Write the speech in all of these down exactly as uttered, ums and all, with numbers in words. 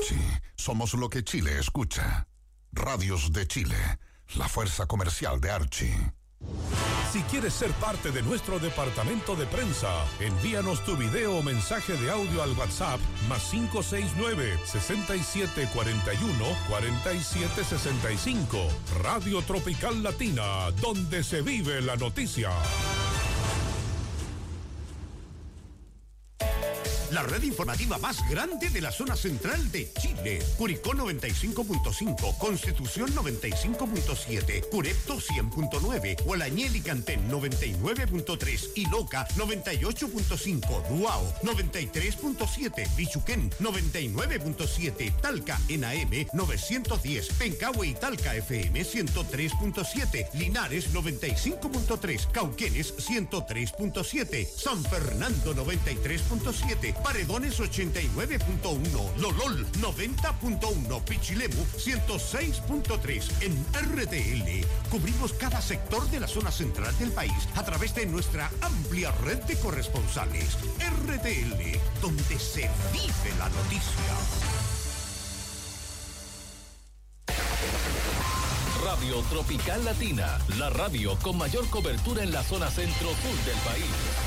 Archie, somos lo que Chile escucha. Radios de Chile, la fuerza comercial de Archie. Si quieres ser parte de nuestro departamento de prensa, envíanos tu video o mensaje de audio al WhatsApp más cinco seis nueve, seis siete cuatro uno, cuatro siete seis cinco. Radio Tropical Latina, donde se vive la noticia. La red informativa más grande de la zona central de Chile. Curicó noventa y cinco punto cinco, Constitución noventa y cinco punto siete, Curepto cien punto nueve, Hualañel y Cantén noventa y nueve punto tres, Iloca noventa y ocho punto cinco, Duao noventa y tres punto siete, Bichuquén noventa y nueve punto siete, Talca en A M novecientos diez, Pencahue y Talca F M ciento tres punto siete, Linares noventa y cinco punto tres, Cauquenes ciento tres punto siete, San Fernando noventa y tres punto siete, Paredones ochenta y nueve punto uno, Lolol noventa punto uno, Pichilemu ciento seis punto tres. En R T L cubrimos cada sector de la zona central del país a través de nuestra amplia red de corresponsales. R T L, donde se vive la noticia. Radio Tropical Latina, la radio con mayor cobertura en la zona centro-sur del país.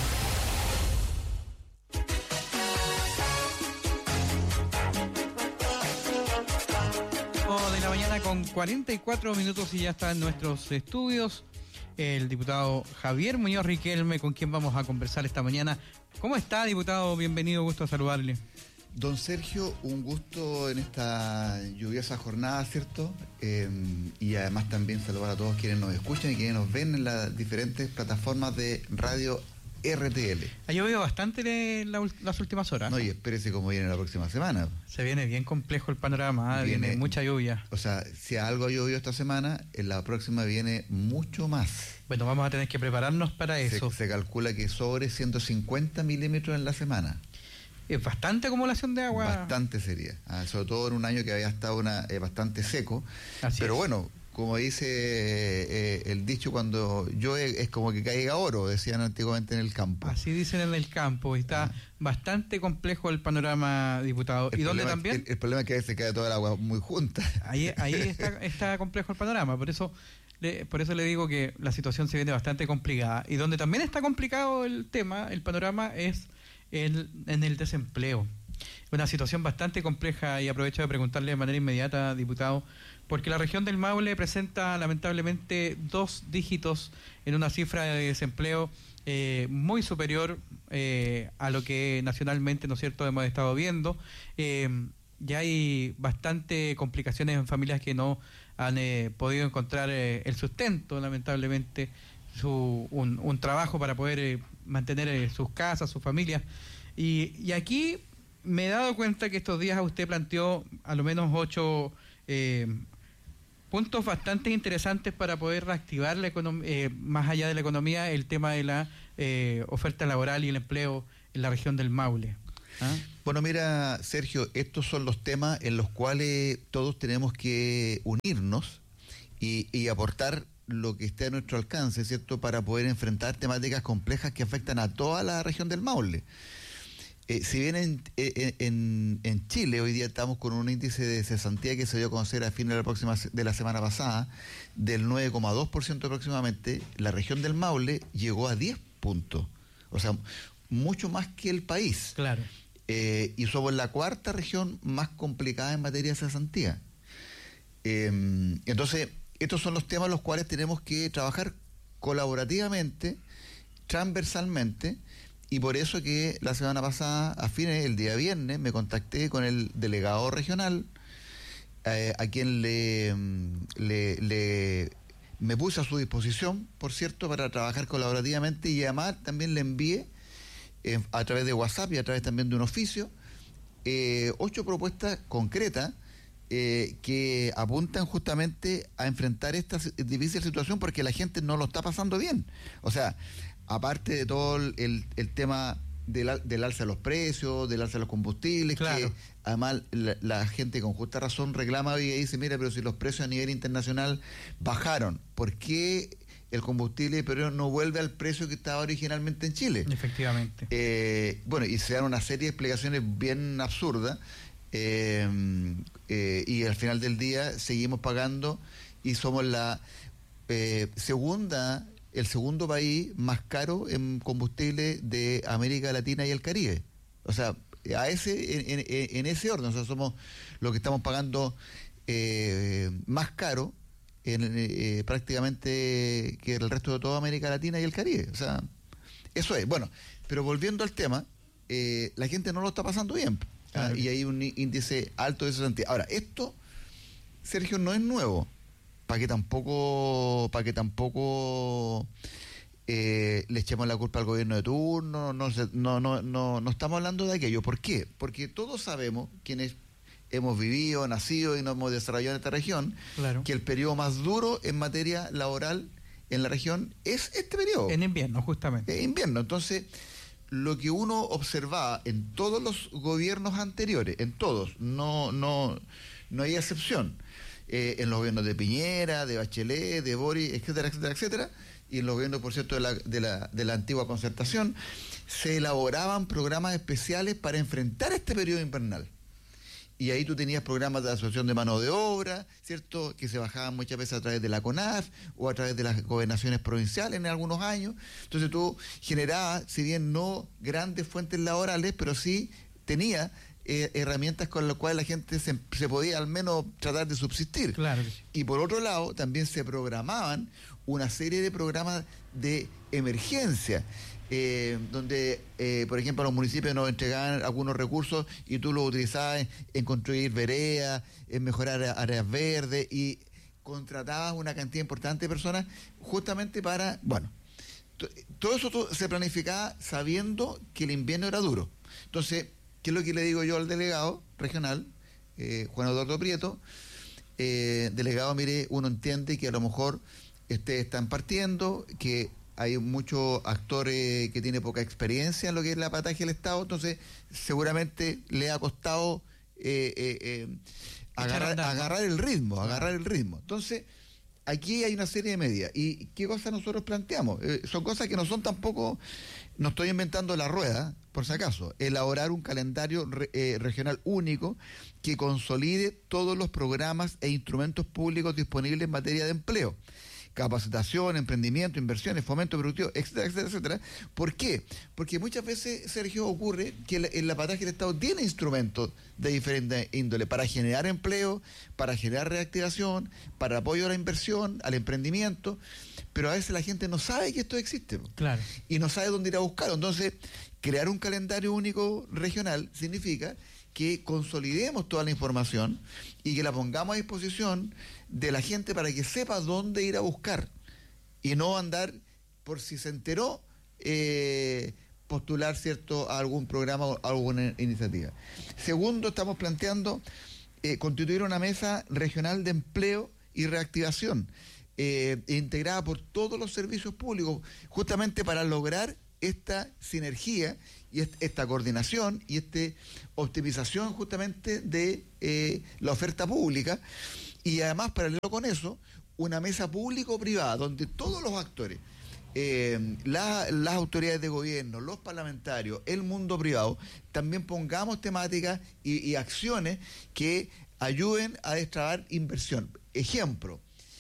De la mañana con cuarenta y cuatro minutos y ya está en nuestros estudios el diputado Javier Muñoz Riquelme, con quien vamos a conversar esta mañana. ¿Cómo está, diputado? Bienvenido, gusto saludarle. Don Sergio, un gusto en esta lluviosa jornada, ¿cierto? Eh, y además también saludar a todos quienes nos escuchan y quienes nos ven en las diferentes plataformas de radio R T L. Ha llovido bastante la, las últimas horas. No, y espérese cómo viene la próxima semana. Se viene bien complejo el panorama, ¿eh? viene, viene mucha lluvia. O sea, si algo ha llovido esta semana, en la próxima viene mucho más. Bueno, vamos a tener que prepararnos para eso. Se, se calcula que sobre ciento cincuenta milímetros en la semana. Es bastante acumulación de agua. Bastante sería, ah, sobre todo en un año que había estado una, eh, bastante seco. Así Pero es. bueno, como dice eh, el dicho, cuando llueve es como que caiga oro, decían antiguamente en el campo. Así dicen en el campo, y está ah. bastante complejo el panorama, diputado. El ¿Y dónde problema, también? El, el problema es que a veces cae toda el agua muy junta. Ahí, ahí está, está complejo el panorama, por eso, le, por eso le digo que la situación se viene bastante complicada. Y donde también está complicado el tema, el panorama, es el, en el desempleo. Una situación bastante compleja, y aprovecho de preguntarle de manera inmediata, diputado, porque la región del Maule presenta lamentablemente dos dígitos en una cifra de desempleo eh, muy superior eh, a lo que nacionalmente, ¿no es cierto?, hemos estado viendo. Eh, ya hay bastante complicaciones en familias que no han eh, podido encontrar eh, el sustento, lamentablemente, su, un, un trabajo para poder eh, mantener eh, sus casas, sus familias. Y, y aquí me he dado cuenta que estos días usted planteó a lo menos ocho eh, puntos bastante interesantes para poder reactivar la economía, eh, más allá de la economía, el tema de la eh, oferta laboral y el empleo en la región del Maule. ¿Ah? Bueno, mira, Sergio, estos son los temas en los cuales todos tenemos que unirnos y, y aportar lo que esté a nuestro alcance, ¿cierto?, para poder enfrentar temáticas complejas que afectan a toda la región del Maule. Eh, si bien en, en, en Chile hoy día estamos con un índice de cesantía que se dio a conocer a fin de la próxima de la semana pasada del nueve coma dos por ciento aproximadamente, la región del Maule llegó a diez puntos, o sea, mucho más que el país. Claro. Eh, y somos la cuarta región más complicada en materia de cesantía. Eh, entonces, estos son los temas los cuales tenemos que trabajar colaborativamente, transversalmente. Y por eso que la semana pasada, a fines, el día viernes, me contacté con el delegado regional, eh, a quien le, le, le me puse a su disposición, por cierto, para trabajar colaborativamente, y además también le envié, eh, a través de WhatsApp y a través también de un oficio, eh, ocho propuestas concretas eh, que apuntan justamente a enfrentar esta difícil situación, porque la gente no lo está pasando bien. O sea, aparte de todo el, el, el tema del, del alza de los precios, del alza de los combustibles, claro, que además la, la gente con justa razón reclama y dice, mira, pero si los precios a nivel internacional bajaron, ¿por qué el combustible pero no vuelve al precio que estaba originalmente en Chile? Efectivamente. Eh, bueno, y se dan una serie de explicaciones bien absurdas, eh, eh, y al final del día seguimos pagando y somos la eh, segunda, el segundo país más caro en combustible de América Latina y el Caribe. O sea, a ese, en, en, en ese orden, o sea, somos los que estamos pagando eh, más caro en, eh, prácticamente que el resto de toda América Latina y el Caribe. O sea, eso es. Bueno, pero volviendo al tema, eh, la gente no lo está pasando bien. Claro. ¿Ah? Y hay un índice alto de ese sentido. Ahora, esto, Sergio, no es nuevo, para que tampoco, para que tampoco eh, le echemos la culpa al gobierno de turno. No, no, no, no, no estamos hablando de aquello. ¿Por qué? Porque todos sabemos, quienes hemos vivido, nacido y nos hemos desarrollado en esta región, claro, que el periodo más duro en materia laboral en la región es este periodo. En invierno, justamente. En invierno. Entonces, lo que uno observaba en todos los gobiernos anteriores, en todos, no, no, no hay excepción, eh, en los gobiernos de Piñera, de Bachelet, de Boric, etcétera, etcétera, etcétera, y en los gobiernos, por cierto, de la, de la, de la antigua Concertación, se elaboraban programas especiales para enfrentar este periodo invernal. Y ahí tú tenías programas de asociación de mano de obra, ¿cierto?, que se bajaban muchas veces a través de la CONAF o a través de las gobernaciones provinciales en algunos años. Entonces tú generabas, si bien no grandes fuentes laborales, pero sí tenías eh, herramientas con las cuales la gente se, se podía al menos tratar de subsistir. Claro que sí. Y por otro lado, también se programaban una serie de programas de emergencia, Eh, donde, eh, por ejemplo, los municipios nos entregaban algunos recursos y tú los utilizabas en, en construir veredas, en mejorar áreas verdes, y contratabas una cantidad importante de personas justamente para, bueno, t- todo eso to- se planificaba sabiendo que el invierno era duro. Entonces, ¿qué es lo que le digo yo al delegado regional, eh, Juan Eduardo Prieto? Eh, delegado, mire, uno entiende que a lo mejor ustedes están partiendo, que hay muchos actores que tienen poca experiencia en lo que es la pataje del Estado, entonces seguramente le ha costado eh, eh, eh, agarrar, agarrar el ritmo, claro. agarrar el ritmo. Entonces, aquí hay una serie de medidas. ¿Y qué cosas nosotros planteamos? Eh, son cosas que no son tampoco, no estoy inventando la rueda, por si acaso. Elaborar un calendario re, eh, regional único que consolide todos los programas e instrumentos públicos disponibles en materia de empleo, capacitación, emprendimiento, inversiones, fomento productivo, etcétera, etcétera, etcétera. ¿Por qué? Porque muchas veces, Sergio, ocurre que la, en la pataje del Estado tiene instrumentos de diferente índole para generar empleo, para generar reactivación, para apoyo a la inversión, al emprendimiento, pero a veces la gente no sabe que esto existe. Claro. Y no sabe dónde ir a buscarlo. Entonces, crear un calendario único regional significa que consolidemos toda la información y que la pongamos a disposición de la gente para que sepa dónde ir a buscar y no andar, por si se enteró, eh, postular, ¿cierto?, a algún programa o alguna iniciativa. Segundo, estamos planteando eh, constituir una mesa regional de empleo y reactivación eh, integrada por todos los servicios públicos, justamente para lograr esta sinergia y esta coordinación y esta optimización justamente de eh, la oferta pública, y además, paralelo con eso, una mesa público-privada donde todos los actores, eh, la, las autoridades de gobierno, los parlamentarios, el mundo privado, también pongamos temáticas y, y acciones que ayuden a destrabar inversión. Ejemplo,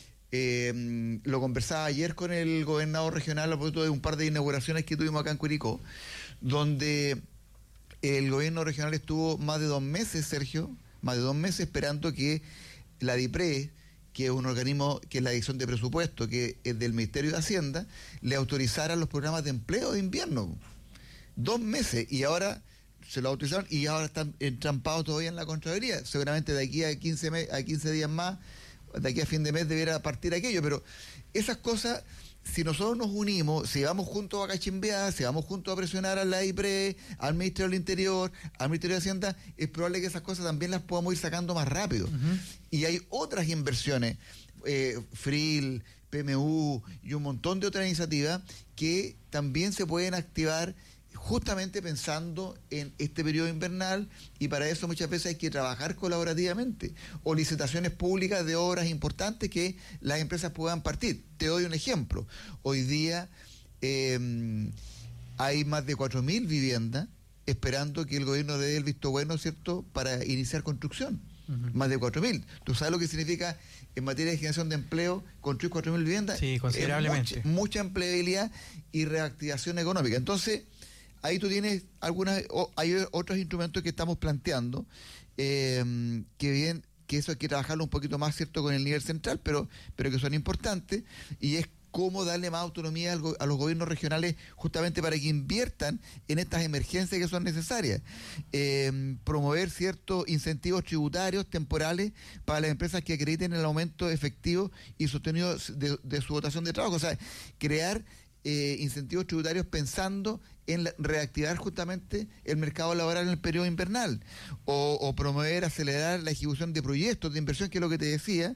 eh, lo conversaba ayer con el gobernador regional a propósito de un par de inauguraciones que tuvimos acá en Curicó, donde el gobierno regional estuvo más de dos meses, Sergio, más de dos meses esperando que la DIPRE, que es un organismo que es la Dirección de Presupuesto, que es del Ministerio de Hacienda, le autorizara los programas de empleo de invierno. Dos meses, y ahora se lo autorizaron y ahora están entrampados todavía en la Contraloría. Seguramente de aquí a quince, me, a quince días más, de aquí a fin de mes debiera partir aquello, pero esas cosas, si nosotros nos unimos, si vamos juntos a cachimbear, si vamos juntos a presionar a la DIPRE, al Ministerio del Interior, al Ministerio de Hacienda, es probable que esas cosas también las podamos ir sacando más rápido. Uh-huh. Y hay otras inversiones, eh, FRIL, P M U y un montón de otras iniciativas que también se pueden activar justamente pensando en este periodo invernal, y para eso muchas veces hay que trabajar colaborativamente, o licitaciones públicas de obras importantes que las empresas puedan partir. Te doy un ejemplo. Hoy día eh, hay más de cuatro mil viviendas esperando que el gobierno dé el visto bueno, ¿cierto?, para iniciar construcción. Uh-huh. Más de cuatro mil. ¿Tú sabes lo que significa en materia de generación de empleo construir cuatro mil viviendas? Sí, considerablemente. Eh, mucha, mucha empleabilidad y reactivación económica. Entonces, ahí tú tienes algunas, o, hay otros instrumentos que estamos planteando, eh, que bien, que eso hay que trabajarlo un poquito más, ¿cierto?, con el nivel central, pero, pero que son importantes, y es cómo darle más autonomía al, a los gobiernos regionales justamente para que inviertan en estas emergencias que son necesarias. Eh, promover ciertos incentivos tributarios temporales para las empresas que acrediten el aumento efectivo y sostenido de, de su dotación de trabajo. O sea, crear eh, incentivos tributarios pensando en la, reactivar justamente el mercado laboral en el periodo invernal. O, o promover, acelerar la ejecución de proyectos de inversión, que es lo que te decía,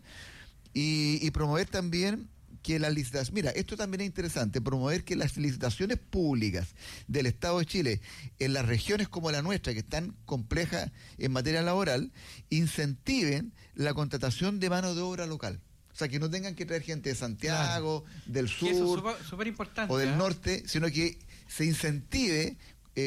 y, y promover también que las licitaciones, mira, esto también es interesante, promover que las licitaciones públicas del Estado de Chile en las regiones como la nuestra, que están complejas en materia laboral, incentiven la contratación de mano de obra local. O sea, que no tengan que traer gente de Santiago, claro, del sur, eso es súper importante, o del ¿eh? norte, sino que se incentive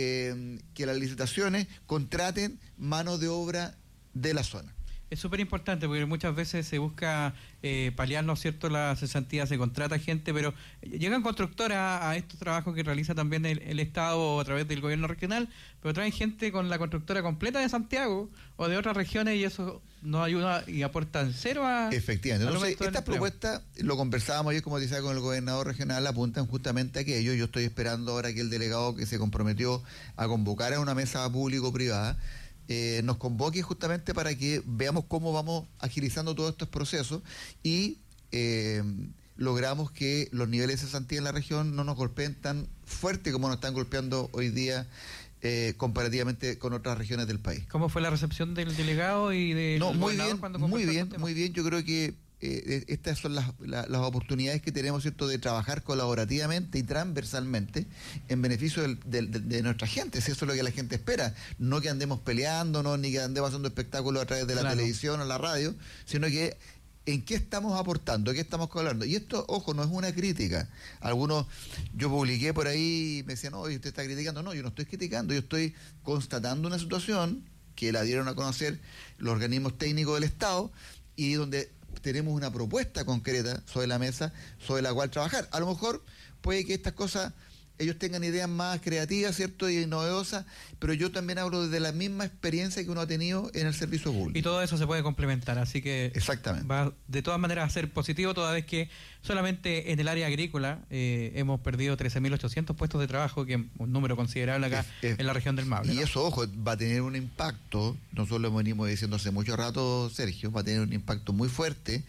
eh, que las licitaciones contraten mano de obra de la zona. Es súper importante porque muchas veces se busca eh, paliar, ¿no es cierto?, la cesantía, se contrata gente, pero llegan constructoras a estos trabajos que realiza también el, el Estado a través del gobierno regional, pero traen gente con la constructora completa de Santiago o de otras regiones, y eso no ayuda y aportan cero a... Efectivamente. Entonces, estas propuestas, lo conversábamos ayer, como decía, con el gobernador regional, apuntan justamente a aquello. Yo estoy esperando ahora que el delegado que se comprometió a convocar a una mesa público-privada Eh, nos convoque justamente para que veamos cómo vamos agilizando todos estos procesos y eh, logramos que los niveles de cesantía en la región no nos golpeen tan fuerte como nos están golpeando hoy día eh, comparativamente con otras regiones del país. ¿Cómo fue la recepción del delegado y del no, muy bien, cuando muy bien, muy bien. Yo creo que eh, estas son las, la, las oportunidades que tenemos, ¿cierto?, de trabajar colaborativamente y transversalmente en beneficio del, del, de, de nuestra gente. Si eso es lo que la gente espera, no que andemos peleándonos ni que andemos haciendo espectáculos a través de la claro. televisión o la radio, sino que en qué estamos aportando, qué estamos colaborando. Y esto, ojo, no es una crítica. Algunos, yo publiqué por ahí y me decían, no, usted está criticando. No, yo no estoy criticando, yo estoy constatando una situación que la dieron a conocer los organismos técnicos del Estado y donde tenemos una propuesta concreta sobre la mesa sobre la cual trabajar. A lo mejor puede que estas cosas ellos tengan ideas más creativas, ¿cierto?, y novedosas, pero yo también hablo desde la misma experiencia que uno ha tenido en el servicio público. Y todo eso se puede complementar, así que exactamente. Va de todas maneras a ser positivo, toda vez que solamente en el área agrícola eh, hemos perdido trece mil ochocientos puestos de trabajo, que es un número considerable acá es, es, en la región del Maule. Y ¿no? eso, ojo, va a tener un impacto, nosotros lo venimos diciendo hace mucho rato, Sergio, va a tener un impacto muy fuerte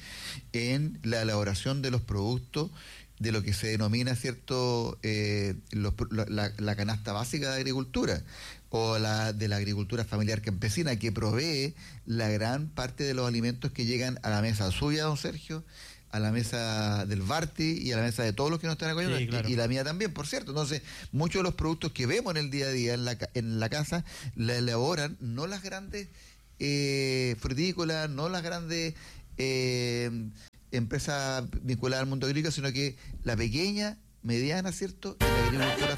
en la elaboración de los productos de lo que se denomina, ¿cierto?, eh, los, la, la canasta básica de agricultura, o la de la agricultura familiar campesina, que provee la gran parte de los alimentos que llegan a la mesa suya, don Sergio, a la mesa del Barti y a la mesa de todos los que nos están acompañando, sí, claro. y, y la mía también, por cierto. Entonces, muchos de los productos que vemos en el día a día en la, en la casa, la elaboran no las grandes eh, frutícolas, no las grandes... Eh, empresa vinculada al mundo agrícola, sino que la pequeña, mediana, ¿cierto?, en la agricultura